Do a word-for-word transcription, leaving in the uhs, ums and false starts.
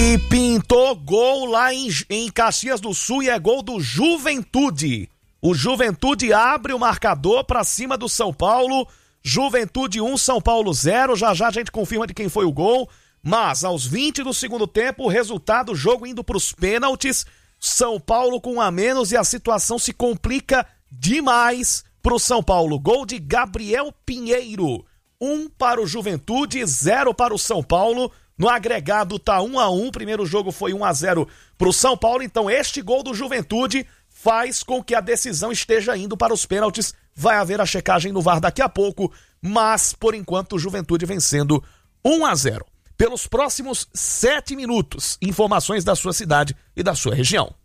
E pintou gol lá em, em Caxias do Sul e é gol do Juventude. O Juventude abre o marcador para cima do São Paulo. Juventude um, São Paulo zero. Já já a gente confirma de quem foi o gol. Mas aos vinte do segundo tempo, o resultado, o jogo indo para os pênaltis. São Paulo com um a menos e a situação se complica demais para o São Paulo. Gol de Gabriel Pinheiro. Um para o Juventude, zero para o São Paulo. No agregado tá um a um. O primeiro jogo foi um a zero para o São Paulo. Então este gol do Juventude faz com que a decisão esteja indo para os pênaltis. Vai haver a checagem no V A R daqui a pouco, mas por enquanto o Juventude vencendo um a zero. Pelos próximos sete minutos, informações da sua cidade e da sua região.